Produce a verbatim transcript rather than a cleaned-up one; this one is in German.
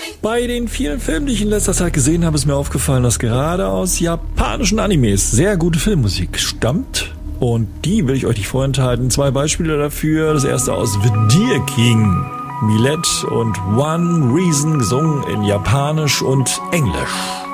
Bei den vielen Filmen, die ich in letzter Zeit gesehen habe, ist mir aufgefallen, dass gerade aus japanischen Animes sehr gute Filmmusik stammt. Und die will ich euch nicht vorenthalten. Zwei Beispiele dafür. Das erste aus The Deer King. Millet und One Reason gesungen in Japanisch und Englisch.